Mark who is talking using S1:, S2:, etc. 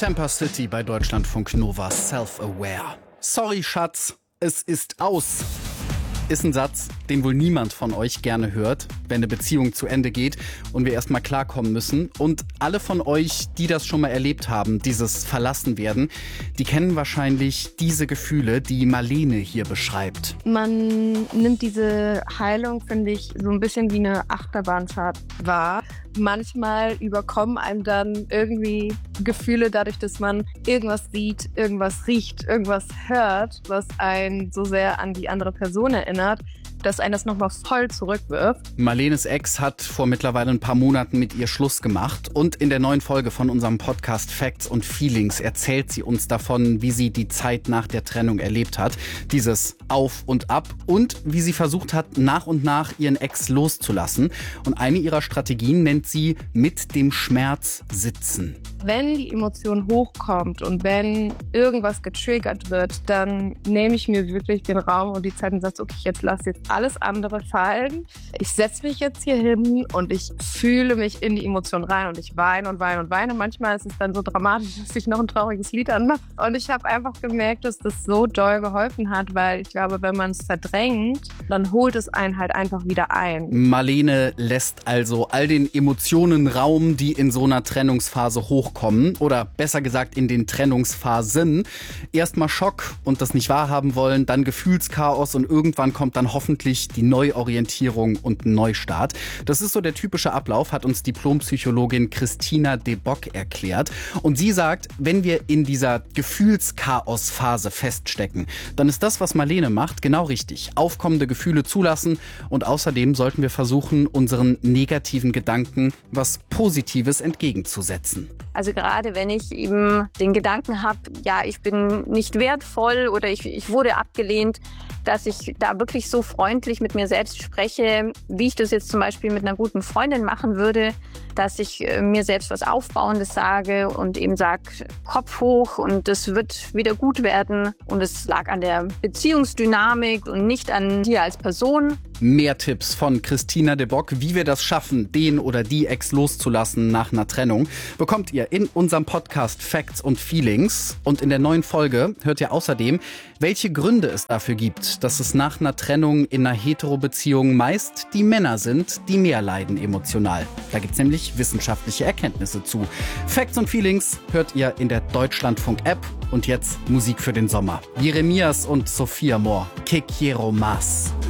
S1: Temper City bei Deutschlandfunk Nova, Self-Aware. Sorry, Schatz, es ist aus. Ist ein Satz, den wohl niemand von euch gerne hört, wenn eine Beziehung zu Ende geht und wir erstmal klarkommen müssen. Und alle von euch, die das schon mal erlebt haben, dieses Verlassenwerden, die kennen wahrscheinlich diese Gefühle, die Marlene hier beschreibt.
S2: Man nimmt diese Heilung, finde ich, so ein bisschen wie eine Achterbahnfahrt wahr. Manchmal überkommen einem dann irgendwie Gefühle dadurch, dass man irgendwas sieht, irgendwas riecht, irgendwas hört, was einen so sehr an die andere Person erinnert, dass einen das nochmal voll zurückwirft.
S1: Marlenes Ex hat vor mittlerweile ein paar Monaten mit ihr Schluss gemacht. Und in der neuen Folge von unserem Podcast Facts und Feelings erzählt sie uns davon, wie sie die Zeit nach der Trennung erlebt hat. Dieses Auf und Ab und wie sie versucht hat, nach und nach ihren Ex loszulassen. Und eine ihrer Strategien nennt sie mit dem Schmerz sitzen.
S2: Wenn die Emotion hochkommt und wenn irgendwas getriggert wird, dann nehme ich mir wirklich den Raum und die Zeit und sage, okay, jetzt lass jetzt alles andere fallen. Ich setze mich jetzt hier hin und ich fühle mich in die Emotion rein und ich weine und weine und weine. Manchmal ist es dann so dramatisch, dass ich noch ein trauriges Lied anmache. Und ich habe einfach gemerkt, dass das so doll geholfen hat, weil ich glaube, wenn man es verdrängt, dann holt es einen halt einfach wieder ein.
S1: Marlene lässt also all den Emotionen Raum, die in so einer Trennungsphase hochkommen. Oder besser gesagt in den Trennungsphasen. Erstmal Schock und das nicht wahrhaben wollen, dann Gefühlschaos und irgendwann kommt dann hoffentlich die Neuorientierung und ein Neustart. Das ist so der typische Ablauf, hat uns Diplompsychologin Christina de Bock erklärt. Und sie sagt, wenn wir in dieser Gefühlschaos-Phase feststecken, dann ist das, was Marlene macht, genau richtig. Aufkommende Gefühle zulassen und außerdem sollten wir versuchen, unseren negativen Gedanken was Positives entgegenzusetzen.
S3: Also gerade wenn ich eben den Gedanken habe, ja, ich bin nicht wertvoll oder ich wurde abgelehnt, dass ich da wirklich so freundlich mit mir selbst spreche, wie ich das jetzt zum Beispiel mit einer guten Freundin machen würde, dass ich mir selbst was Aufbauendes sage und eben sage, Kopf hoch und es wird wieder gut werden. Und es lag an der Beziehungsdynamik und nicht an dir als Person.
S1: Mehr Tipps von Christina de Bock, wie wir das schaffen, den oder die Ex loszulassen nach einer Trennung, bekommt ihr in unserem Podcast Facts und Feelings. Und in der neuen Folge hört ihr außerdem, welche Gründe es dafür gibt, dass es nach einer Trennung in einer Hetero-Beziehung meist die Männer sind, die mehr leiden emotional. Da gibt es nämlich wissenschaftliche Erkenntnisse zu. Facts und Feelings hört ihr in der Deutschlandfunk-App. Und jetzt Musik für den Sommer. Jeremias und Sophia Moore, Que Quiero Más.